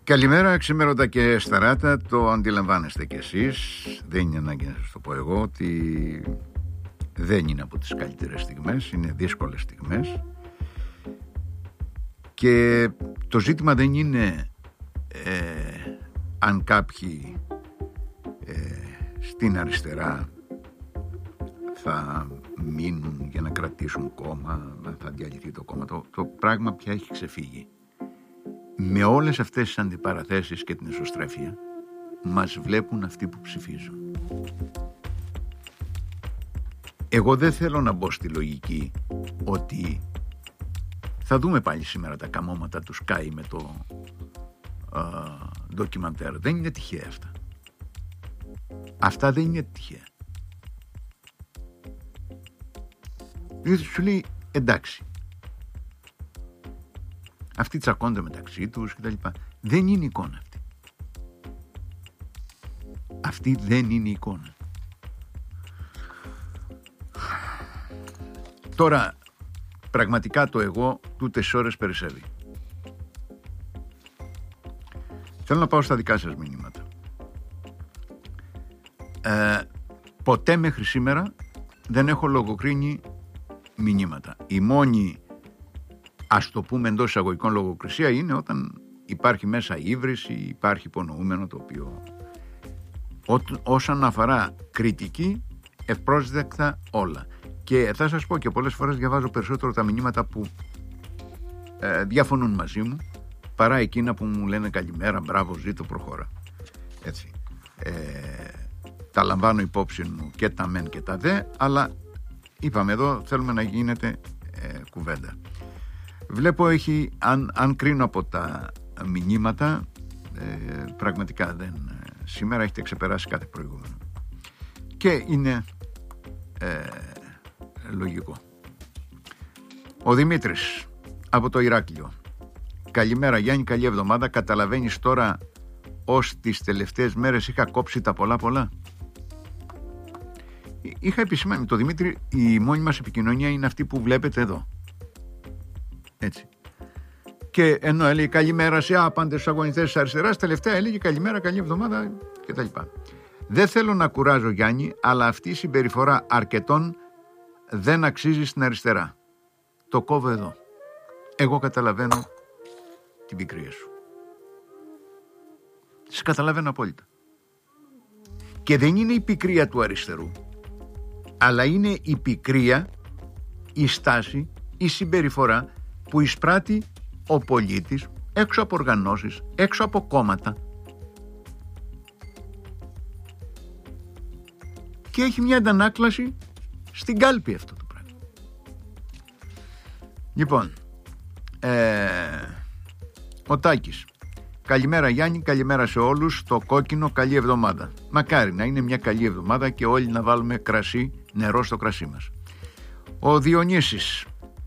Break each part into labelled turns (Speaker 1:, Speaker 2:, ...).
Speaker 1: Καλημέρα, ξημέρωτα και σταράτα. Το αντιλαμβάνεστε κι εσείς. Δεν είναι ανάγκη να σας το πω εγώ ότι δεν είναι από τις καλύτερες στιγμές. Είναι δύσκολες στιγμές. Και το ζήτημα δεν είναι αν κάποιοι στην αριστερά θα μείνουν για να κρατήσουν κόμμα, θα διαλυθεί το κόμμα. Το πράγμα πια έχει ξεφύγει. Με όλες αυτές τις αντιπαραθέσεις και την εσωστρέφεια μας βλέπουν αυτοί που ψηφίζουν. Εγώ δεν θέλω να μπω στη λογική ότι θα δούμε πάλι σήμερα τα καμώματα του Sky με το ντοκιμαντέρ. Δεν είναι τυχαία αυτά. Αυτά δεν είναι τυχαία. Διότι σου λέει εντάξει, αυτοί τσακώνται μεταξύ τους κτλ. Δεν είναι εικόνα αυτή. Αυτή δεν είναι εικόνα. Τώρα πραγματικά το εγώ τούτες ώρες περισσεύει. Θέλω να πάω στα δικά σας μηνύματα. Ποτέ μέχρι σήμερα δεν έχω λογοκρίνει μηνύματα. Η μόνη, ας το πούμε εντός εισαγωγικών, λογοκρισία είναι όταν υπάρχει μέσα ύβριση, υπάρχει υπονοούμενο, το οποίο όσον αφορά κριτική ευπρόσδεκτα όλα. Και θα σας πω και πολλές φορές διαβάζω περισσότερο τα μηνύματα που διαφωνούν μαζί μου παρά εκείνα που μου λένε καλημέρα, μπράβο, ζήτω, προχώρα. Έτσι. Τα λαμβάνω υπόψη μου και τα μεν και τα δε, αλλά είπαμε εδώ θέλουμε να γίνεται κουβέντα. Βλέπω αν κρίνω από τα μηνύματα, πραγματικά σήμερα έχετε ξεπεράσει κάθε προηγούμενο. Και είναι λογικό. Ο Δημήτρης από το Ηράκλειο. Καλημέρα Γιάννη, καλή εβδομάδα. Καταλαβαίνεις τώρα ως τις τελευταίες μέρες είχα κόψει τα πολλά. Είχα επισημάνει το Δημήτρη, η μόνη μας επικοινωνία είναι αυτή που βλέπετε εδώ. Έτσι. Και ενώ έλεγε καλημέρα σε άπαντες στους αγωνιστές της αριστεράς, τελευταία έλεγε καλημέρα, καλή εβδομάδα κτλ. Δεν θέλω να κουράζω Γιάννη, αλλά αυτή η συμπεριφορά αρκετών δεν αξίζει στην αριστερά. Το κόβω εδώ. Εγώ καταλαβαίνω την πικρία σου. Σε καταλαβαίνω απόλυτα. Και δεν είναι η πικρία του αριστερού, αλλά είναι η πικρία, η στάση, η συμπεριφορά που εισπράττει ο πολίτης έξω από οργανώσεις, έξω από κόμματα, και έχει μια αντανάκλαση στην κάλπη αυτό το πράγμα. Λοιπόν, ο Τάκης. Καλημέρα Γιάννη, καλημέρα σε όλους. Το κόκκινο, καλή εβδομάδα. Μακάρι να είναι μια καλή εβδομάδα και όλοι να βάλουμε κρασί, νερό στο κρασί μας. Ο Διονύσης.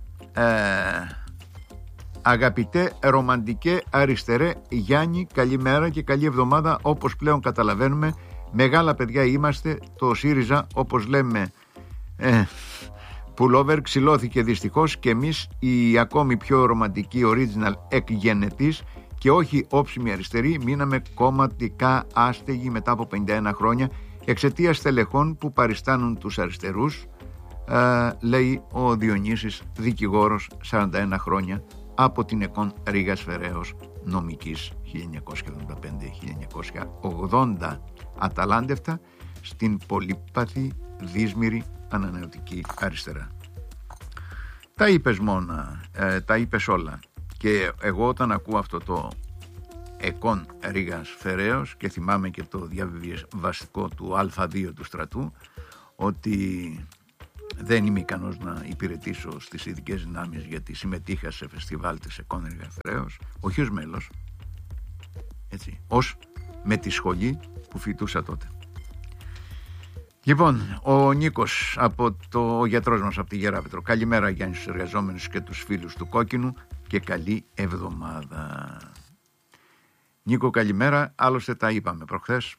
Speaker 1: Αγαπητέ ρομαντικέ αριστερέ Γιάννη, καλημέρα και καλή εβδομάδα. Όπως πλέον καταλαβαίνουμε, μεγάλα παιδιά είμαστε. Το ΣΥΡΙΖΑ, όπως λέμε, πουλόβερ, ξυλώθηκε δυστυχώς, και εμείς οι ακόμη πιο ρομαντικοί original εκγενετής και όχι όψιμοι αριστεροί μείναμε κομματικά άστεγοι μετά από 51 χρόνια εξαιτίας τελεχών που παριστάνουν τους αριστερούς, λέει ο Διονύσης, δικηγόρος, 41 χρόνια, από την ΕΚΟΝ Ρήγας Φεραίος, νομικής 1975-1980, αταλάντευτα στην πολύπαθη δύσμηρη ανανεωτική αριστερά. Τα είπες μόνα, τα είπες όλα. Και εγώ όταν ακούω αυτό το ΕΚΟΝ Ρήγας Φεραίος, και θυμάμαι και το διαβιβαστικό του Α2 του στρατού, ότι δεν είμαι ικανός να υπηρετήσω στις ειδικές δυνάμεις γιατί συμμετείχα σε φεστιβάλ της ΕΚΟΝ Ρήγας Φεραίος, όχι ως μέλος, έτσι, ως με τη σχολή που φοιτούσα τότε. Λοιπόν, ο Νίκος, ο γιατρός μας από τη Γεράπετρο. Καλημέρα Γιάννη στους εργαζόμενους και τους φίλους του Κόκκινου και καλή εβδομάδα. Νίκο, καλημέρα, άλλωστε τα είπαμε προχθές.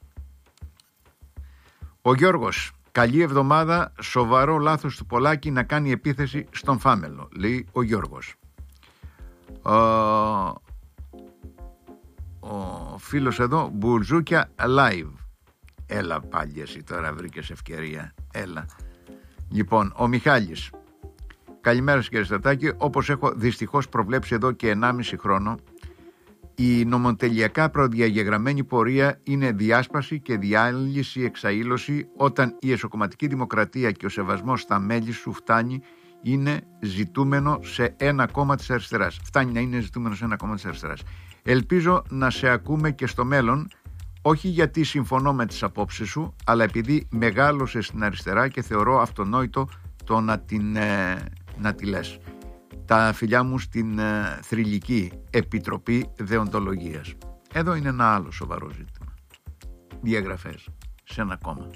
Speaker 1: Ο Γιώργος, καλή εβδομάδα, σοβαρό λάθος του Πολάκη να κάνει επίθεση στον Φάμελο, λέει ο Γιώργος. Ο φίλος εδώ, Μπουρζούκια Live. Έλα πάλι εσύ τώρα, βρήκες ευκαιρία. Έλα. Λοιπόν, ο Μιχάλης. Καλημέρα σας, κύριε Στρατάκη. Όπως έχω δυστυχώς προβλέψει εδώ και 1,5 χρόνο, η νομοτελειακά προδιαγεγραμμένη πορεία είναι διάσπαση και διάλυση, εξαήλωση. Όταν η εσωκομματική δημοκρατία και ο σεβασμός στα μέλη σου φτάνει, είναι ζητούμενο σε ένα κόμμα της αριστεράς. Φτάνει να είναι ζητούμενο σε ένα κόμμα της αριστεράς. Ελπίζω να σε ακούμε και στο μέλλον, όχι γιατί συμφωνώ με τις απόψεις σου, αλλά επειδή μεγάλωσες στην αριστερά και θεωρώ αυτονόητο το να τη λες. Τα φιλιά μου στην Θρυλική Επιτροπή Δεοντολογίας. Εδώ είναι ένα άλλο σοβαρό ζήτημα. Διαγραφές σε ένα κόμμα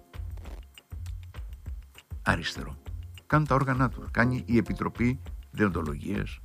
Speaker 1: αριστερό. Κάνουν τα όργανα του. Κάνει η Επιτροπή Δεοντολογίας.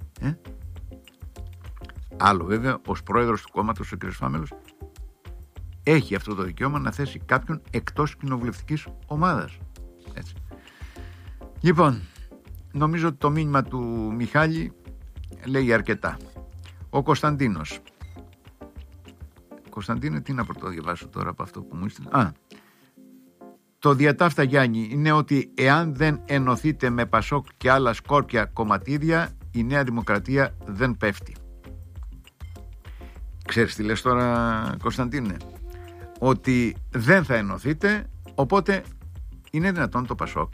Speaker 1: Άλλο βέβαια, ως πρόεδρος του κόμματος, ο κ. Φάμελος έχει αυτό το δικαίωμα να θέσει κάποιον εκτός κοινοβουλευτικής ομάδας. Έτσι. Λοιπόν, νομίζω ότι το μήνυμα του Μιχάλη λέει αρκετά. Ο Κωνσταντίνος. Κωνσταντίνε, τι να πρωτοδιαβάσω τώρα από αυτό που μου ήρθε. Το διατάφτα, Γιάννη, είναι ότι εάν δεν ενωθείτε με Πασόκ και άλλα σκόρπια κομματίδια, η Νέα Δημοκρατία δεν πέφτει. Ξέρεις τι λες τώρα, Κωνσταντίνε? Ότι δεν θα ενωθείτε, οπότε είναι δυνατόν το Πασόκ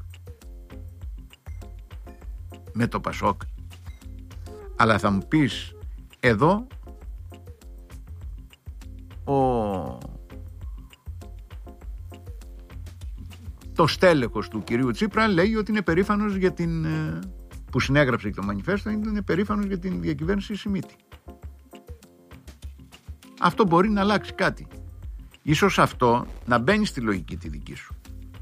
Speaker 1: με το Πασόκ? Αλλά θα μου πεις, εδώ το στέλεχος του κυρίου Τσίπρα λέει ότι είναι περήφανος για την, που συνέγραψε και το μανιφέστο, είναι περήφανος για την διακυβέρνηση Σιμίτη. Αυτό μπορεί να αλλάξει κάτι. Ίσως αυτό να μπαίνει στη λογική τη δική σου.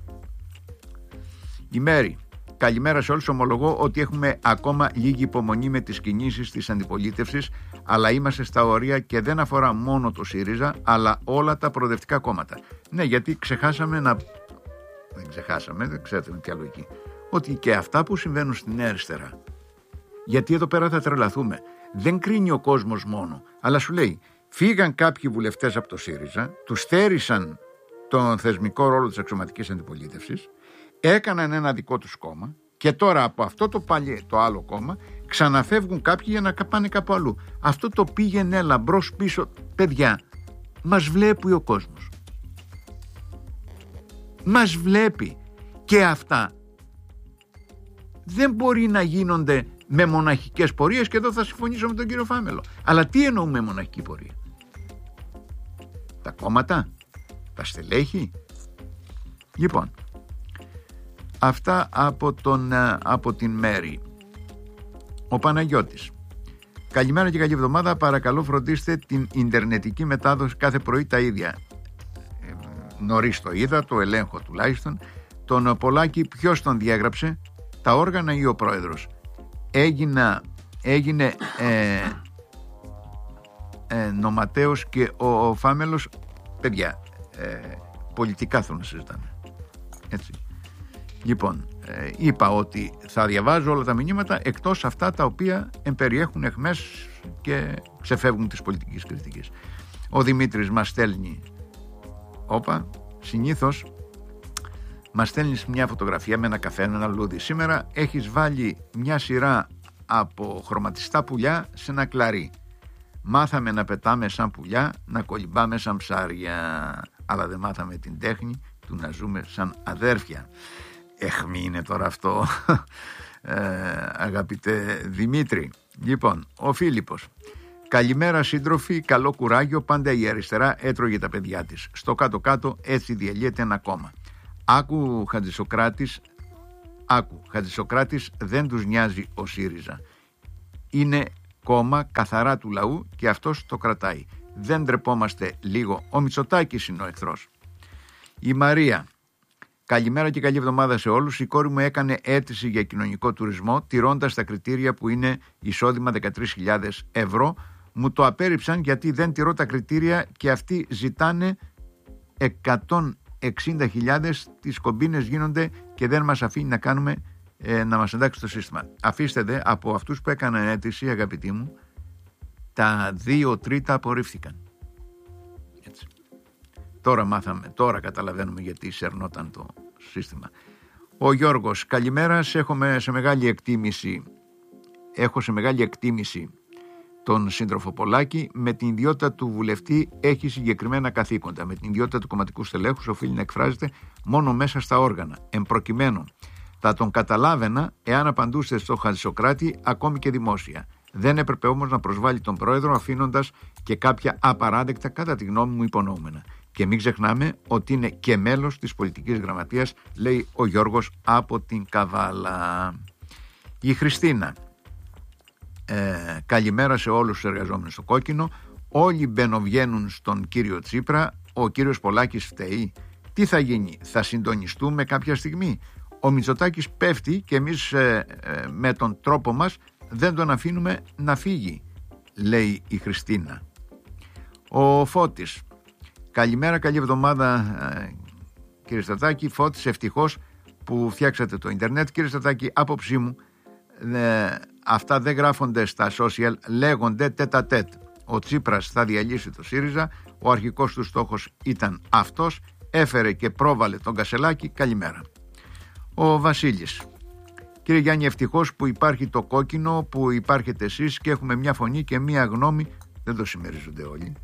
Speaker 1: Η Μέρη. Καλημέρα σε όλους. Ομολογώ ότι έχουμε ακόμα λίγη υπομονή με τις κινήσεις της αντιπολίτευσης, αλλά είμαστε στα όρια και δεν αφορά μόνο το ΣΥΡΙΖΑ, αλλά όλα τα προοδευτικά κόμματα. Ναι, γιατί ξεχάσαμε να... Δεν ξέρετε με ποια λογική. Ότι και αυτά που συμβαίνουν στην Νέα Αριστερά. Γιατί εδώ πέρα θα τρελαθούμε. Δεν κρίνει ο κόσμος μόνο, αλλά σου λέει, φύγαν κάποιοι βουλευτές από το ΣΥΡΙΖΑ, τους στέρισαν τον θεσμικό ρόλο της αξιωματικής αντιπολίτευσης, έκαναν ένα δικό τους κόμμα και τώρα από αυτό το άλλο κόμμα ξαναφεύγουν κάποιοι για να πάνε κάπου αλλού. Αυτό το πήγαινε έλα μπρος πίσω. Παιδιά, μας βλέπει ο κόσμος. Μας βλέπει. Και αυτά δεν μπορεί να γίνονται με μοναχικές πορείες, και εδώ θα συμφωνήσω με τον κύριο Φάμελο. Αλλά τι εννοούμε μοναχική πορεία? Τα κόμματα, τα στελέχη. Λοιπόν, αυτά από την Μέρη. Ο Παναγιώτης. Καλημέρα και καλή εβδομάδα. Παρακαλώ φροντίστε την ιντερνετική μετάδοση κάθε πρωί τα ίδια. Νωρίς το είδα, το ελέγχω τουλάχιστον. Τον Πολάκη ποιος τον διέγραψε? Τα όργανα ή ο πρόεδρος? Έγινε νοματέος και ο Φάμελος. Παιδιά, πολιτικά θέλω να συζητάμε. Έτσι. Λοιπόν, είπα ότι θα διαβάζω όλα τα μηνύματα εκτός αυτά τα οποία εμπεριέχουν εχμές και ξεφεύγουν της πολιτικής κριτικής. Ο Δημήτρης μας στέλνει, συνήθως μας στέλνεις μια φωτογραφία με ένα καφέ, ένα λούδι. Σήμερα έχεις βάλει μια σειρά από χρωματιστά πουλιά σε ένα κλαρί. Μάθαμε να πετάμε σαν πουλιά, να κολυμπάμε σαν ψάρια, αλλά δεν μάθαμε την τέχνη του να ζούμε σαν αδέρφια. Εχμή είναι τώρα αυτό, αγαπητέ Δημήτρη. Λοιπόν, ο Φίλιππος. Καλημέρα σύντροφοι, καλό κουράγιο, πάντα η αριστερά έτρωγε τα παιδιά της. Στο κάτω-κάτω έτσι διαλύεται ένα κόμμα. Άκου Χατζησοκράτης, δεν τους νοιάζει ο ΣΥΡΙΖΑ. Είναι κόμμα καθαρά του λαού και αυτός το κρατάει. Δεν ντρεπόμαστε λίγο? Ο Μητσοτάκης είναι ο εχθρός. Η Μαρία. Καλημέρα και καλή εβδομάδα σε όλους. Η κόρη μου έκανε αίτηση για κοινωνικό τουρισμό, τηρώντας τα κριτήρια που είναι εισόδημα 13.000 ευρώ. Μου το απέρριψαν γιατί δεν τηρώ τα κριτήρια και αυτοί ζητάνε 160.000. Τις κομπίνες γίνονται και δεν μας αφήνει να κάνουμε, να μας εντάξει στο σύστημα. Αφήστε δε, από αυτούς που έκαναν αίτηση, αγαπητοί μου, τα 2 τρίτα απορρίφθηκαν. Τώρα καταλαβαίνουμε γιατί σερνόταν το σύστημα. Ο Γιώργος, καλημέρα, έχω σε μεγάλη εκτίμηση τον σύντροφο Πολάκη. Με την ιδιότητα του βουλευτή έχει συγκεκριμένα καθήκοντα. Με την ιδιότητα του κομματικού στελέχους οφείλει να εκφράζεται μόνο μέσα στα όργανα. Εν προκειμένου, θα τον καταλάβαινα εάν απαντούσε στο Χατζησοκράτη ακόμη και δημόσια. Δεν έπρεπε όμως να προσβάλλει τον πρόεδρο αφήνοντας και κάποια απαράδεκτα κατά τη γνώμη μου υπονοούμενα. Και μην ξεχνάμε ότι είναι και μέλος της πολιτικής γραμματείας, λέει ο Γιώργος από την Καβάλα. Η Χριστίνα, καλημέρα σε όλους τους εργαζόμενους στο Κόκκινο. Όλοι μπαινοβγαίνουν στον κύριο Τσίπρα. Ο κύριος Πολάκης φταίει. Τι θα γίνει, θα συντονιστούμε κάποια στιγμή? Ο Μητσοτάκης πέφτει και εμείς με τον τρόπο μας δεν τον αφήνουμε να φύγει, λέει η Χριστίνα. Ο Φώτης, καλημέρα, καλή εβδομάδα κύριε Στατάκη. Φώτης, ευτυχώς που φτιάξατε το ίντερνετ. Κύριε Στατάκη, άποψή μου, αυτά δεν γράφονται στα social, λέγονται τέτα-τέτ. Ο Τσίπρας θα διαλύσει το ΣΥΡΙΖΑ, ο αρχικός του στόχος ήταν αυτός, έφερε και πρόβαλε τον Κασελάκη. Καλημέρα. Ο Βασίλης, κύριε Γιάννη, ευτυχώς που υπάρχει το Κόκκινο, που υπάρχετε εσείς και έχουμε μια φωνή και μια γνώμη. Δεν το συμμερίζονται όλοι.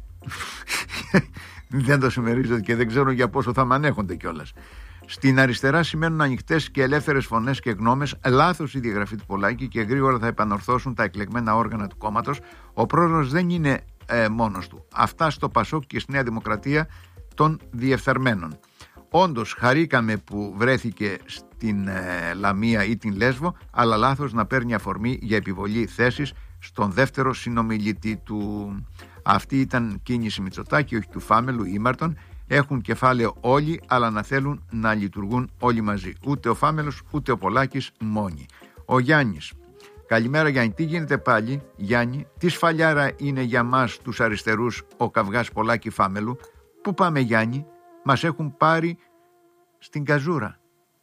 Speaker 1: Δεν το συμμερίζονται και δεν ξέρω για πόσο θα μ' ανέχονται κιόλας. Στην αριστερά σημαίνουν ανοιχτές και ελεύθερες φωνές και γνώμες. Λάθος η διαγραφή του Πολάκη και γρήγορα θα επανορθώσουν τα εκλεγμένα όργανα του κόμματος. Ο πρόεδρος δεν είναι μόνος του. Αυτά στο Πασόκ και στη Νέα Δημοκρατία των διεφθαρμένων. Όντως χαρήκαμε που βρέθηκε στην Λαμία ή την Λέσβο, αλλά λάθος να παίρνει αφορμή για επιβολή θέσης στον δεύτερο συνομιλητή του. Αυτή ήταν κίνηση Μητσοτάκη, όχι του Φάμελου ή Ήμαρτον. Έχουν κεφάλαιο όλοι, αλλά να θέλουν να λειτουργούν όλοι μαζί. Ούτε ο Φάμελος, ούτε ο Πολάκης μόνοι. Ο Γιάννης, καλημέρα Γιάννη. Τι γίνεται πάλι, Γιάννη? Τι σφαλιάρα είναι για μας τους αριστερούς ο καυγάς Πολάκη Φάμελου? Πού πάμε, Γιάννη? Μας έχουν πάρει στην καζούρα.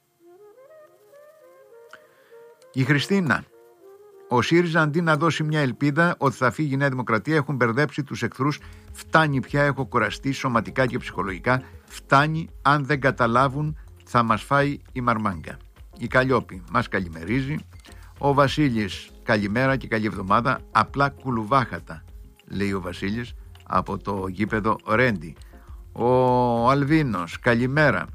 Speaker 1: Η Χριστίνα, ο ΣΥΡΙΖΑ αντί να δώσει μια ελπίδα ότι θα φύγει η Νέα Δημοκρατία, έχουν μπερδέψει τους εχθρούς. Φτάνει πια, έχω κουραστεί σωματικά και ψυχολογικά. Φτάνει, αν δεν καταλάβουν θα μας φάει η μαρμάγκα. Η Καλλιόπη μας καλημερίζει. Ο Βασίλης, καλημέρα και καλή εβδομάδα. Απλά κουλουβάχατα, λέει ο Βασίλης από το γήπεδο Ρέντι. Ο Αλβίνος, καλημέρα.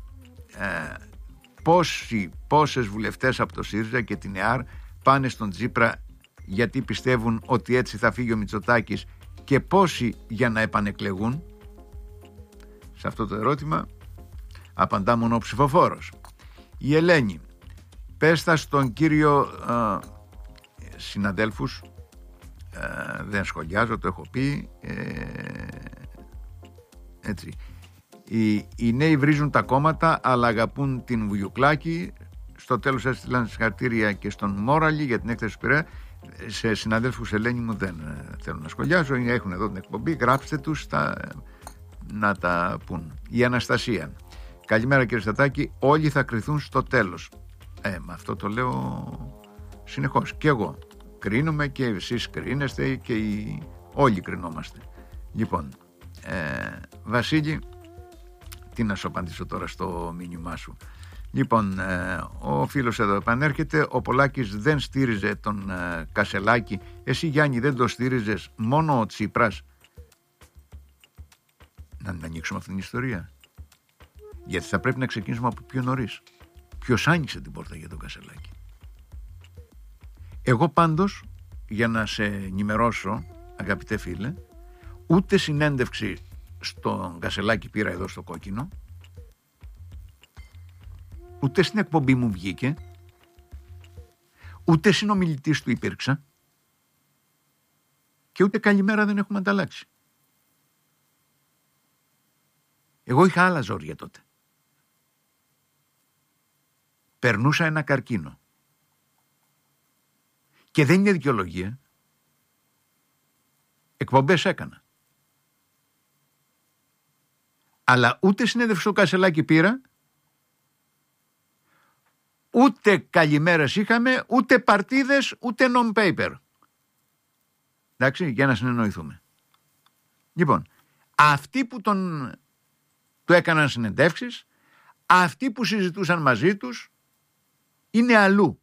Speaker 1: Πόσες βουλευτές από το ΣΥΡΙΖΑ και την ΕΑΡ πάνε στον Τσίπρα γιατί πιστεύουν ότι έτσι θα φύγει ο Μητσοτάκης και πόσοι για να επανεκλεγούν? Σε αυτό το ερώτημα απαντά μόνο ο ψηφοφόρος. Η Ελένη, πέστα στον κύριο συναδέλφους, δεν σχολιάζω, το έχω πει, έτσι. Οι νέοι βρίζουν τα κόμματα αλλά αγαπούν την Βουγιουκλάκη. Στο τέλος έστειλαν συγχαρητήρια και στον Μόραλη για την έκθεση του Πειραιά. Σε συναδέλφους, Ελένη μου, δεν θέλω να σχολιάσω. Έχουν εδώ την εκπομπή, γράψτε τους να τα πούν. Η Αναστασία, καλημέρα κύριε Στατάκη. Όλοι θα κριθούν στο τέλος. Με αυτό το λέω συνεχώς. Και εγώ κρίνομαι και εσείς κρίνεστε και όλοι κρινόμαστε. Λοιπόν, Βασίλη, τι να σου απαντήσω τώρα στο μήνυμά σου? Λοιπόν, ο φίλος εδώ επανέρχεται. Ο Πολάκης δεν στήριζε τον Κασελάκη. Εσύ, Γιάννη, δεν το στήριζες, μόνο ο Τσίπρας? Να ανοίξουμε αυτήν την ιστορία, γιατί θα πρέπει να ξεκινήσουμε από πιο νωρίς. Ποιος άνοιξε την πόρτα για τον Κασελάκη? Εγώ πάντως, για να σε ενημερώσω, αγαπητέ φίλε, ούτε συνέντευξη στον Κασελάκη πήρα εδώ στο Κόκκινο, ούτε στην εκπομπή μου βγήκε, ούτε συνομιλητής του υπήρξα και ούτε καλημέρα δεν έχουμε ανταλλάξει. Εγώ είχα άλλα ζόρια τότε. Περνούσα ένα καρκίνο. Και δεν είναι δικαιολογία. Εκπομπές έκανα. Αλλά ούτε συνέντευξη στο Κασελάκη πήρα, ούτε καλημέρες είχαμε, ούτε παρτίδες, ούτε non-paper. Εντάξει, για να συνεννοηθούμε. Λοιπόν, αυτοί που του έκαναν συνεντεύξεις, αυτοί που συζητούσαν μαζί τους είναι αλλού.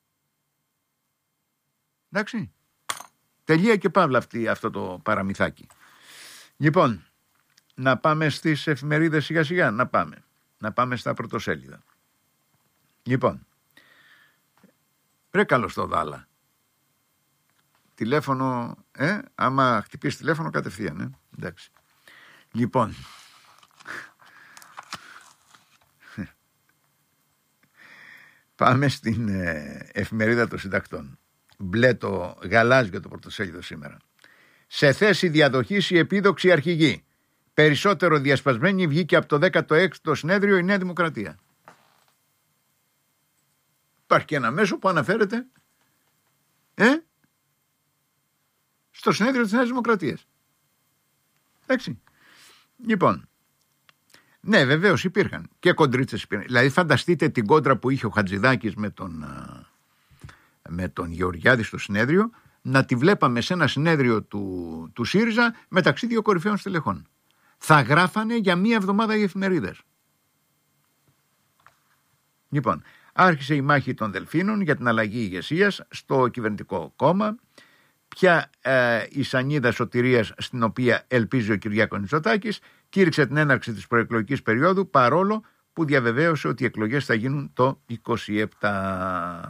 Speaker 1: Εντάξει. Τελεία και παύλα αυτό το παραμυθάκι. Λοιπόν, να πάμε στις εφημερίδες σιγά σιγά, να πάμε στα πρωτοσέλιδα. Λοιπόν, ρε καλώς το δάλα. Τηλέφωνο, άμα χτυπήσει τηλέφωνο κατευθείαν, εντάξει. Λοιπόν, πάμε στην εφημερίδα των συντακτών. Μπλε το γαλάζιο το πρωτοσέλιδο σήμερα. Σε θέση διαδοχής η επίδοξη αρχηγή. Περισσότερο διασπασμένη βγήκε από το 16ο συνέδριο η Νέα Δημοκρατία. Υπάρχει και ένα μέσο που αναφέρεται στο συνέδριο της Νέας Δημοκρατίας. Εντάξει. Λοιπόν, ναι, βεβαίως υπήρχαν και κοντρίτσες υπήρχαν. Δηλαδή φανταστείτε την κόντρα που είχε ο Χατζηδάκης με τον Γεωργιάδη στο συνέδριο, να τη βλέπαμε σε ένα συνέδριο του ΣΥΡΙΖΑ μεταξύ δύο κορυφαίων στελεχών. Θα γράφανε για μία εβδομάδα οι εφημερίδες. Λοιπόν, άρχισε η μάχη των Δελφίνων για την αλλαγή ηγεσίας στο κυβερνητικό κόμμα. Ποια η σανίδα σωτηρίας στην οποία ελπίζει ο Κυριάκος Μητσοτάκης κήρυξε την έναρξη της προεκλογικής περίοδου, παρόλο που διαβεβαίωσε ότι οι εκλογές θα γίνουν το 27.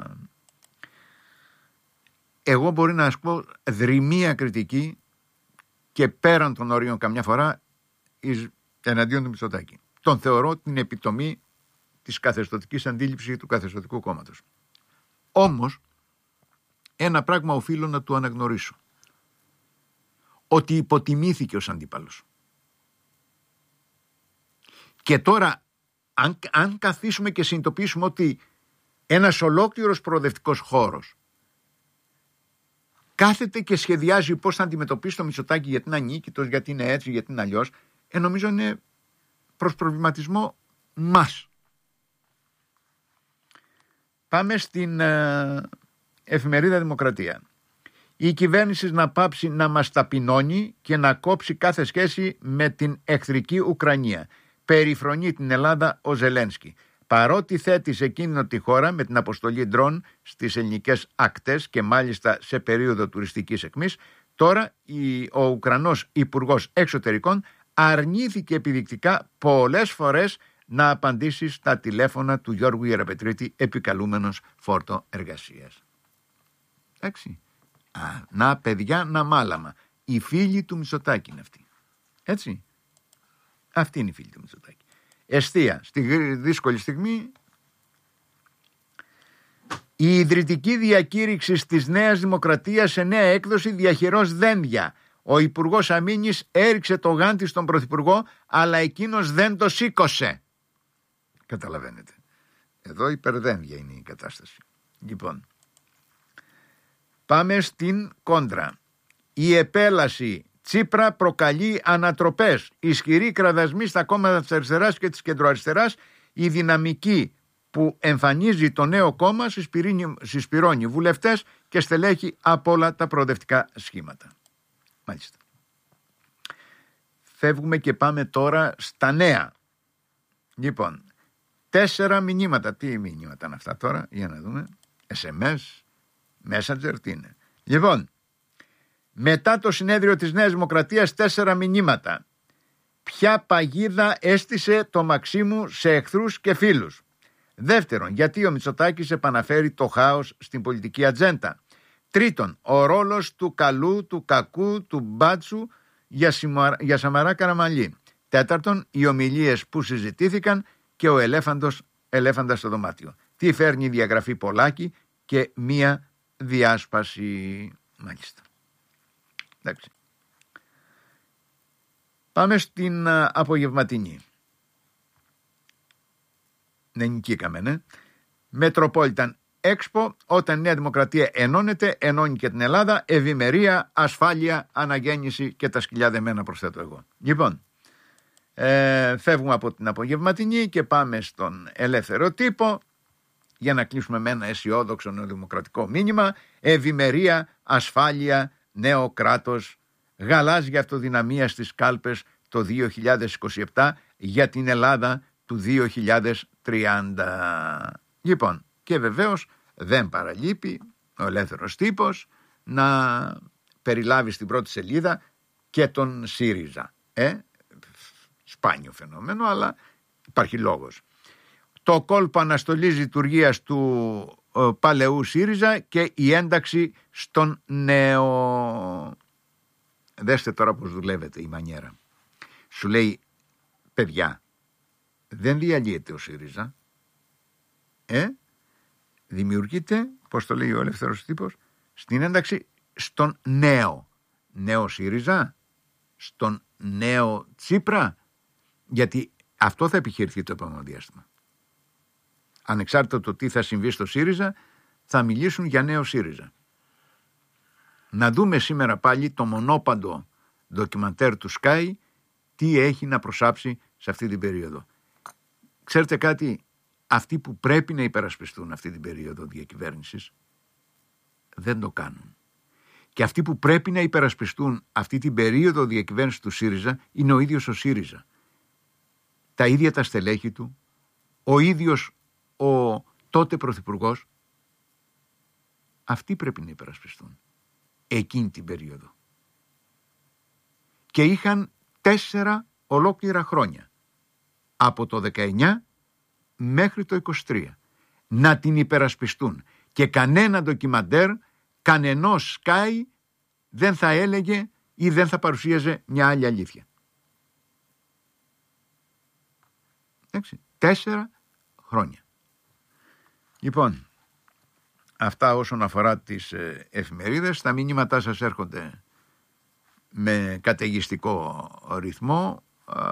Speaker 1: Εγώ μπορεί να σας πω δρυμία κριτική και πέραν των ορίων καμιά φορά εναντίον του Μητσοτάκη. Τον θεωρώ την επιτομή της καθεστωτικής αντίληψης του καθεστωτικού κόμματος. Όμως, ένα πράγμα οφείλω να του αναγνωρίσω. Ότι υποτιμήθηκε ως αντίπαλος. Και τώρα, αν καθίσουμε και συνειδητοποιήσουμε ότι ένας ολόκληρος προοδευτικός χώρος κάθεται και σχεδιάζει πώς θα αντιμετωπίσει το Μητσοτάκη, γιατί είναι ανίκητος, γιατί είναι έτσι, γιατί είναι αλλιώς, νομίζω είναι προς προβληματισμό μας. Πάμε στην εφημερίδα Δημοκρατία. Η κυβέρνηση να πάψει να μας ταπεινώνει και να κόψει κάθε σχέση με την εχθρική Ουκρανία. Περιφρονεί την Ελλάδα ο Ζελένσκι. Παρότι θέτει σε κίνδυνο τη χώρα με την αποστολή ντρόν στις ελληνικές ακτές και μάλιστα σε περίοδο τουριστικής εκμής, τώρα ο Ουκρανός Υπουργός Εξωτερικών αρνήθηκε επιδεικτικά πολλές φορές να απαντήσει στα τηλέφωνα του Γιώργου Ιεραπετρίτη, επικαλούμενος φόρτο εργασίας. Εντάξει. Να παιδιά, να μάλαμα. Οι φίλοι του Μητσοτάκη είναι αυτοί. Έτσι. Αυτή είναι η φίλη του Μητσοτάκη. Εστία, στη δύσκολη στιγμή, η ιδρυτική διακήρυξη της Νέας Δημοκρατίας σε νέα έκδοση διαχειρός δένδια. Ο Υπουργός Αμήνης έριξε το γάντι στον Πρωθυπουργό, αλλά εκείνος δεν το σήκωσε. Καταλαβαίνετε. Εδώ υπερδένδια είναι η κατάσταση. Λοιπόν, πάμε στην κόντρα. Η επέλαση Τσίπρα προκαλεί ανατροπές. Ισχυροί κραδασμοί στα κόμματα της αριστεράς και της κεντροαριστεράς. Η δυναμική που εμφανίζει το νέο κόμμα συσπυρώνει βουλευτές και στελέχη από όλα τα προοδευτικά σχήματα. Μάλιστα. Φεύγουμε και πάμε τώρα στα νέα. Λοιπόν, 4 μηνύματα. Τι μηνύματα είναι αυτά τώρα, για να δούμε. SMS, Messenger, τι είναι. Λοιπόν, μετά το συνέδριο της Νέας Δημοκρατίας 4 μηνύματα. Ποια παγίδα έστησε το Μαξίμου σε εχθρούς και φίλους. Δεύτερον, γιατί ο Μητσοτάκης επαναφέρει το χάος στην πολιτική ατζέντα. Τρίτον, ο ρόλος του καλού, του κακού, του μπάτσου για Σαμαρά Καραμανλή. Τέταρτον, οι ομιλίες που συζητήθηκαν και ο ελέφαντας στο δωμάτιο. Τι φέρνει η διαγραφή Πολάκη και μία διάσπαση. Μάλιστα. Εντάξει. Πάμε στην απογευματινή. Ναι, νικήκαμε, ναι. Metropolitan Expo, όταν η Νέα Δημοκρατία ενώνεται, ενώνει και την Ελλάδα, ευημερία, ασφάλεια, αναγέννηση και τα σκυλιά δεμένα, προσθέτω εγώ. Λοιπόν, φεύγουμε από την απογευματινή και πάμε στον ελεύθερο τύπο για να κλείσουμε με ένα αισιόδοξο νεοδημοκρατικό μήνυμα. Ευημερία, ασφάλεια, νέο κράτος, γαλάζια αυτοδυναμία στις κάλπες το 2027, για την Ελλάδα του 2030. Λοιπόν, και βεβαίως δεν παραλείπει ο Ελεύθερος Τύπος να περιλάβει στην πρώτη σελίδα και τον ΣΥΡΙΖΑ. Σπάνιο φαινόμενο, αλλά υπάρχει λόγος. Το κόλπο αναστολής λειτουργίας του παλαιού ΣΥΡΙΖΑ και η ένταξη στον νέο. Δέστε τώρα πως δουλεύεται η μανιέρα. Σου λέει, παιδιά, δεν διαλύεται ο ΣΥΡΙΖΑ. Δημιουργείται, πώς το λέει ο Ελεύθερος Τύπος, στην ένταξη στον νέο. Νέο ΣΥΡΙΖΑ, στον νέο Τσίπρα, γιατί αυτό θα επιχειρηθεί το επόμενο διάστημα. Ανεξάρτητα το τι θα συμβεί στο ΣΥΡΙΖΑ, θα μιλήσουν για νέο ΣΥΡΙΖΑ. Να δούμε σήμερα πάλι το μονόπαντο ντοκιμαντέρ του Sky, τι έχει να προσάψει σε αυτή την περίοδο. Ξέρετε κάτι, αυτοί που πρέπει να υπερασπιστούν αυτή την περίοδο διακυβέρνησης δεν το κάνουν. Και αυτοί που πρέπει να υπερασπιστούν αυτή την περίοδο διακυβέρνησης του ΣΥΡΙΖΑ είναι ο ίδιος ο ΣΥΡΙΖΑ. Τα ίδια τα στελέχη του, ο ίδιος ο τότε πρωθυπουργός, αυτοί πρέπει να υπερασπιστούν εκείνη την περίοδο. Και είχαν 4 ολόκληρα χρόνια, από το 19 μέχρι το 23, να την υπερασπιστούν. Και κανένα ντοκιμαντέρ, κανενός Sky δεν θα έλεγε ή δεν θα παρουσίαζε μια άλλη αλήθεια. Εντάξει, 4 χρόνια. Λοιπόν, αυτά όσον αφορά τις εφημερίδες. Τα μηνύματά σας έρχονται με καταιγιστικό ρυθμό.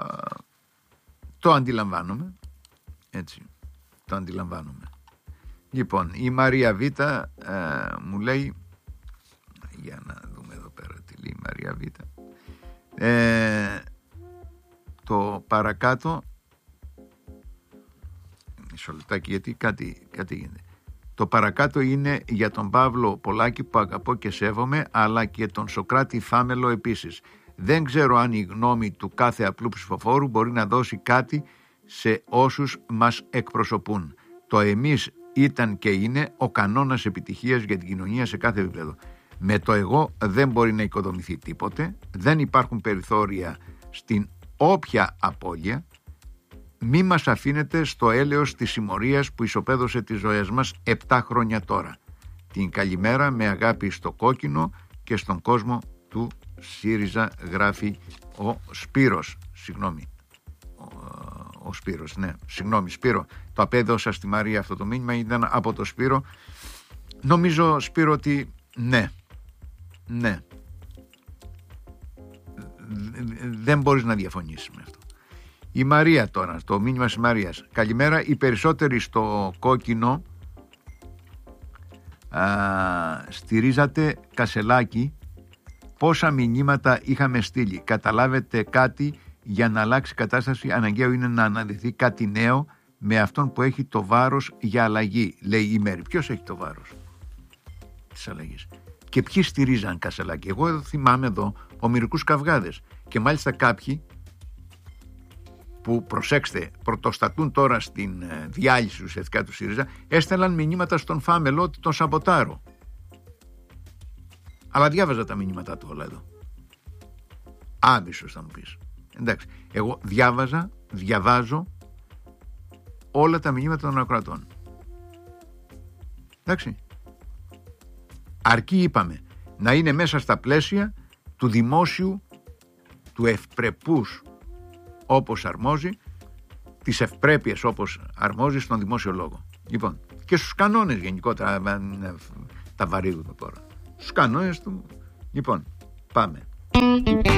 Speaker 1: Το αντιλαμβάνομαι. Έτσι, το αντιλαμβάνομαι. Λοιπόν, η Μαρία Β μου λέει, για να δούμε εδώ πέρα τι λέει η Μαρία Β, το παρακάτω, μισό λεπτάκι γιατί κάτι γίνεται. Το παρακάτω είναι για τον Παύλο Πολάκη που αγαπώ και σέβομαι, αλλά και τον Σωκράτη Φάμελο επίσης. Δεν ξέρω αν η γνώμη του κάθε απλού ψηφοφόρου μπορεί να δώσει κάτι σε όσους μας εκπροσωπούν. Το εμείς ήταν και είναι ο κανόνας επιτυχίας για την κοινωνία σε κάθε επίπεδο. Με το εγώ δεν μπορεί να οικοδομηθεί τίποτε, δεν υπάρχουν περιθώρια στην όποια απώλεια. Μη μας αφήνετε στο έλεος της συμμορίας που ισοπαίδωσε τις ζωές μας 7 χρόνια τώρα. Την καλημέρα με αγάπη στο κόκκινο και στον κόσμο του ΣΥΡΙΖΑ, γράφει ο Σπύρος. Ο Σπύρος, ναι. Συγγνώμη Σπύρο, το απέδωσα στη Μαρία αυτό το μήνυμα, ήταν από το Σπύρο. Νομίζω, Σπύρο, ότι ναι. Δεν μπορείς να διαφωνήσεις με αυτό. Η Μαρία τώρα, το μήνυμα της Μαρίας. Καλημέρα, οι περισσότεροι στο κόκκινο στηρίζατε Κασελάκη. Πόσα μηνύματα είχαμε στείλει. Καταλάβετε κάτι για να αλλάξει κατάσταση. Αναγκαίο είναι να αναδειχθεί κάτι νέο με αυτόν που έχει το βάρος για αλλαγή, λέει η Μέρη. Ποιος έχει το βάρος της αλλαγής? Και ποιοι στηρίζαν Κασελάκη? Εγώ θυμάμαι εδώ ομηρικούς καυγάδες. Και μάλιστα κάποιοι που, προσέξτε, πρωτοστατούν τώρα στην διάλυση ουσιαστικά του ΣΥΡΙΖΑ, έστελαν μηνύματα στον Φάμελο ότι τον σαμποτάρω. Αλλά διάβαζα τα μηνύματά του όλα εδώ. Άμυσος θα μου πεις. Εντάξει, εγώ διαβάζω όλα τα μηνύματα των ακροατών. Εντάξει. Αρκεί, είπαμε, να είναι μέσα στα πλαίσια του δημόσιου, του ευπρεπούς όπως αρμόζει, της ευπρέπειας όπως αρμόζει στον δημόσιο λόγο. Λοιπόν, και στους κανόνες γενικότερα, τα βαρύγουμε τώρα. Στους κανόνες του. Λοιπόν, πάμε.